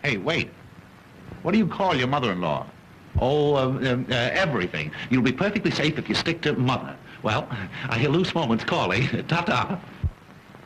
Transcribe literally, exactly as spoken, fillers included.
Hey, wait. What do you call your mother-in-law? Oh, uh, uh, uh, everything. You'll be perfectly safe if you stick to mother. Well, I hear loose moments calling. Ta-ta.